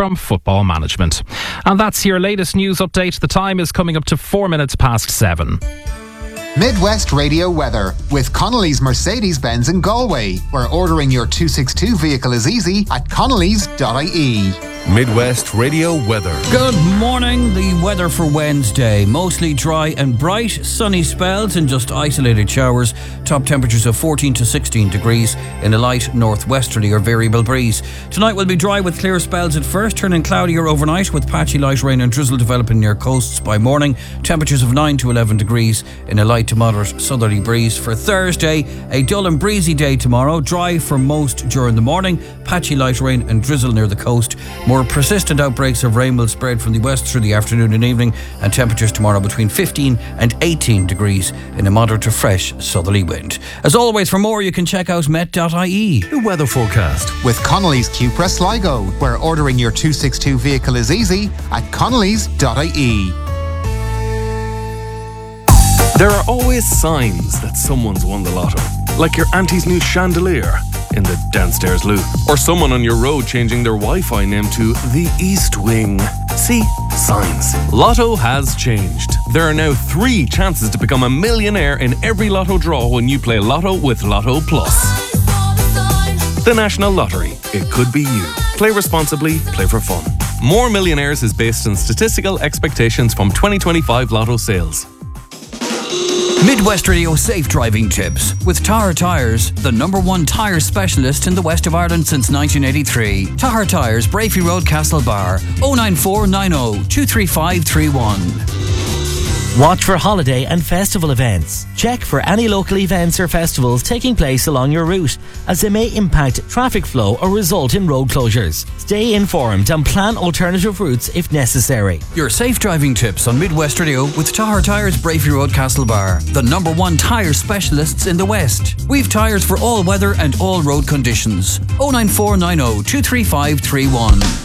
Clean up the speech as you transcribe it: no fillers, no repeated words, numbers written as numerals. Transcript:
from Football Management. And that's your latest news update. The time is coming up to 4 minutes past 7. Midwest Radio weather with Connolly's Mercedes-Benz in Galway, where ordering your 262 vehicle is easy at connellys.ie. Midwest Radio weather. Good morning. The weather for Wednesday. Mostly dry and bright. Sunny spells and just isolated showers. Top temperatures of 14 to 16 degrees in a light northwesterly or variable breeze. Tonight will be dry with clear spells at first, turning cloudier overnight with patchy light rain and drizzle developing near coasts by morning. Temperatures of 9 to 11 degrees in a light to moderate southerly breeze. For Thursday, a dull and breezy day tomorrow. Dry for most during the morning. Patchy light rain and drizzle near the coast. More persistent outbreaks of rain will spread from the west through the afternoon and evening, and temperatures tomorrow between 15 and 18 degrees in a moderate to fresh southerly wind. As always, for more you can check out met.ie. The weather forecast with Connolly's Cupra Sligo, where ordering your 262 vehicle is easy at connellys.ie. There are always signs that someone's won the lotto, like your auntie's new chandelier in the downstairs loo, or someone on your road changing their Wi-Fi name to the East Wing. See? Signs. Lotto has changed. There are now 3 chances to become a millionaire in every lotto draw when you play Lotto with Lotto Plus. The National Lottery. It could be you. Play responsibly, play for fun. More Millionaires is based on statistical expectations from 2025 Lotto sales. Midwest Radio safe driving tips with Tahar Tyres, the #1 tyre specialist in the west of Ireland since 1983. Tahar Tyres, Brafey Road, Castlebar, 09490 23531. Watch for holiday and festival events. Check for any local events or festivals taking place along your route, as they may impact traffic flow or result in road closures. Stay informed and plan alternative routes if necessary. Your safe driving tips on Midwest Radio with Tahar Tyres, Brafey Road, Castlebar, the #1 tyre specialists in the West. We've tyres for all weather and all road conditions. 09490 23531.